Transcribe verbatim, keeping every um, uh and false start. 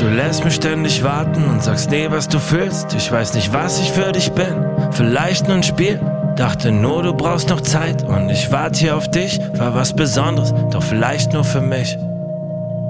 Du lässt mich ständig warten und sagst nie, was du fühlst. Ich weiß nicht, was ich für dich bin. Vielleicht nur ein Spiel. Dachte nur, du brauchst noch Zeit und ich warte hier auf dich. War was Besonderes, doch vielleicht nur für mich.